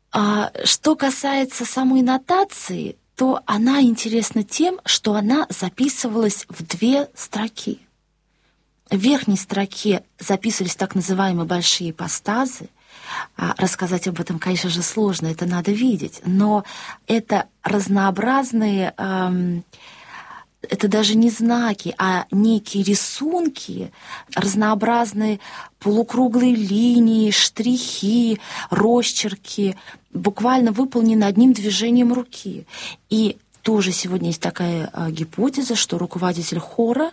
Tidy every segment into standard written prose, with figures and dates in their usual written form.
А что касается самой нотации, то она интересна тем, что она записывалась в 2 строки. В верхней строке записывались так называемые большие ипостазы. Рассказать об этом, конечно же, сложно, это надо видеть, но это разнообразные, это даже не знаки, а некие рисунки, разнообразные полукруглые линии, штрихи, росчерки, буквально выполнены одним движением руки. И тоже сегодня есть такая гипотеза, что руководитель хора,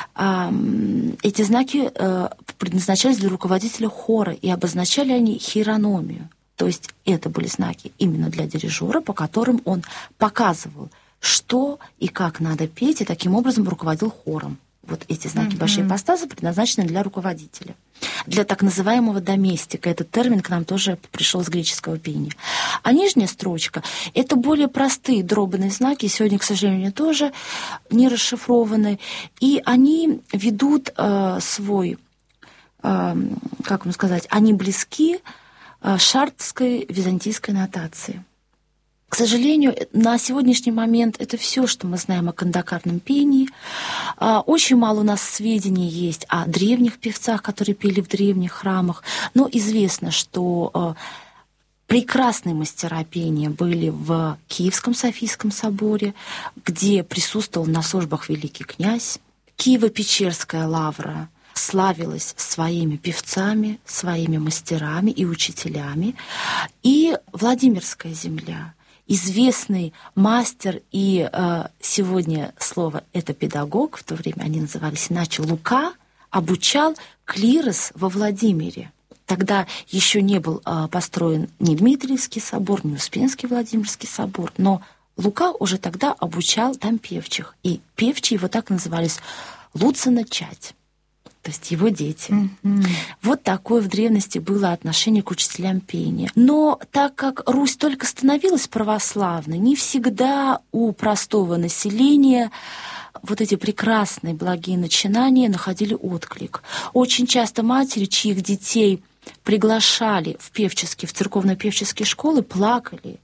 эти знаки предназначались для руководителя хора, и обозначали они хирономию. То есть это были знаки именно для дирижера, по которым он показывал, что и как надо петь, и таким образом руководил хором. Вот эти знаки большие ипостазы предназначены для руководителя, для так называемого доместика. Этот термин к нам тоже пришел с греческого пения. А нижняя строчка — это более простые дробные знаки, сегодня, к сожалению, тоже не расшифрованы, и они ведут свой, как вам сказать, они близки шартрской византийской нотации. К сожалению, на сегодняшний момент это все, что мы знаем о кандакарном пении. Очень мало у нас сведений есть о древних певцах, которые пели в древних храмах. Но известно, что прекрасные мастера пения были в Киевском Софийском соборе, где присутствовал на службах великий князь. Киево-Печерская лавра славилась своими певцами, своими мастерами и учителями. И Владимирская земля. Известный мастер, и сегодня слово это педагог, в то время они назывались иначе, Лука, обучал клирос во Владимире. Тогда еще не был построен ни Дмитриевский собор, ни Успенский Владимирский собор, но Лука уже тогда обучал там певчих, и певчие его так назывались Луцина Чать. То есть его дети. Вот такое в древности было отношение к учителям пения. Но так как Русь только становилась православной, не всегда у простого населения вот эти прекрасные благие начинания находили отклик. Очень часто матери, чьих детей приглашали в церковно-певческие школы, плакали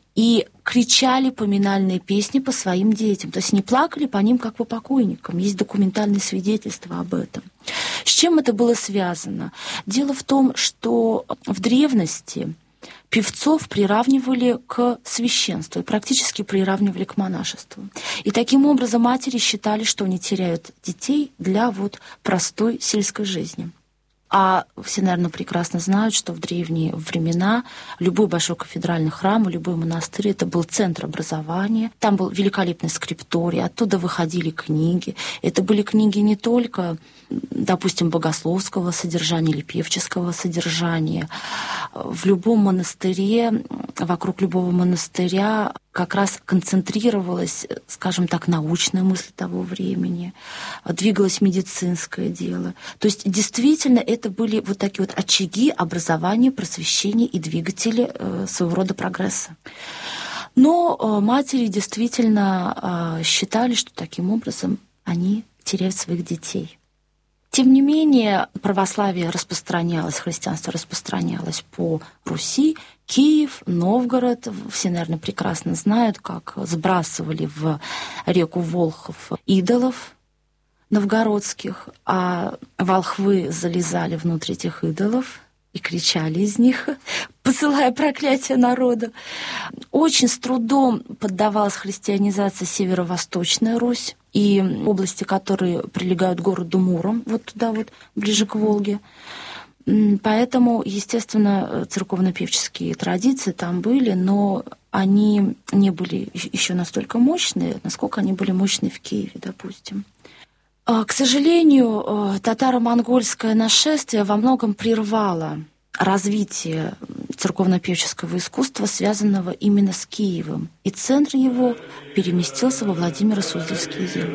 и кричали поминальные песни по своим детям. То есть не плакали по ним, как по покойникам. Есть документальные свидетельства об этом. С чем это было связано? Дело в том, что в древности певцов приравнивали к священству и практически приравнивали к монашеству. И таким образом матери считали, что они теряют детей для простой сельской жизни. А все, наверное, прекрасно знают, что в древние времена любой большой кафедральный храм, любой монастырь — это был центр образования. Там был великолепный скрипторий, оттуда выходили книги. Это были книги не только, допустим, богословского содержания или певческого содержания. В любом монастыре, вокруг любого монастыря как раз концентрировалась, скажем так, научная мысль того времени, двигалось медицинское дело. То есть действительно это были такие очаги образования, просвещения и двигатели своего рода прогресса. Но матери действительно считали, что таким образом они теряют своих детей. Тем не менее, православие распространялось, христианство распространялось по Руси. Киев, Новгород, все, наверное, прекрасно знают, как сбрасывали в реку Волхов идолов новгородских, а волхвы залезали внутрь этих идолов и кричали из них, посылая проклятие народу. Очень с трудом поддавалась христианизации северо-восточная Русь и области, которые прилегают к городу Муром, туда, ближе к Волге. Поэтому, естественно, церковно-певческие традиции там были, но они не были еще настолько мощные, насколько они были мощные в Киеве, допустим. К сожалению, татаро-монгольское нашествие во многом прервало развитие церковно-певческого искусства, связанного именно с Киевом, и центр его переместился во Владимиро-Суздальские земли.